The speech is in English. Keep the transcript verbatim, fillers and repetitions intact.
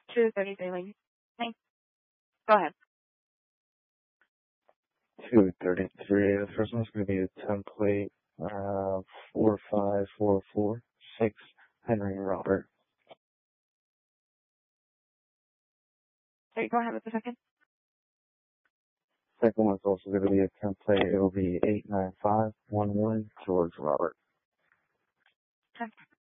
two thirty-three, lady. Thanks. Go ahead. two thirty-three. The first one's going to be a template uh, four five four four six Henry Robert. Sorry, go ahead with the second. Second one's also going to be a template. It will be eight nine five one one George Robert. Okay.